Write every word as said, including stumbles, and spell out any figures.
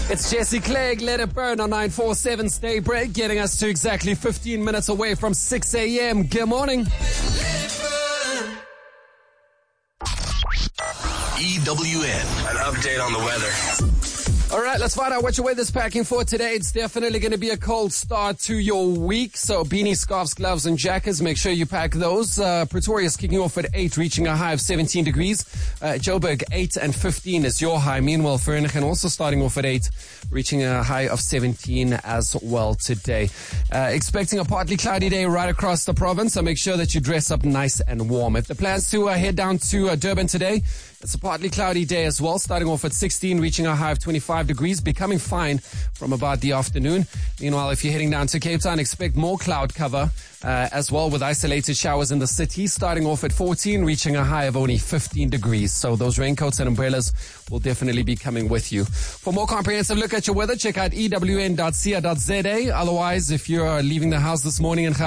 It's Jesse Clegg, Let It Burn on nine four seven Stay Break, getting us to exactly fifteen minutes away from six a.m. Good morning. E W N, an update on the weather. All right, let's find out what your weather's packing for today. It's definitely going to be a cold start to your week. So beanies, scarves, gloves, and jackets, make sure you pack those. Uh, Pretoria's kicking off at eight, reaching a high of seventeen degrees. Uh, Joburg, eight and fifteen is your high. Meanwhile, Vereeniging also starting off at eight, reaching a high of seventeen as well today. Uh, expecting a partly cloudy day right across the province, so make sure that you dress up nice and warm. If the plans to uh, head down to uh, Durban today, it's a partly cloudy day as well, starting off at sixteen, reaching a high of twenty-five degrees, becoming fine from about the afternoon. Meanwhile, if you're heading down to Cape Town, expect more cloud cover uh, as well, with isolated showers in the city, starting off at fourteen, reaching a high of only fifteen degrees. So those raincoats and umbrellas will definitely be coming with you. For more comprehensive look at your weather, check out E W N dot co dot za. Otherwise, if you're leaving the house this morning in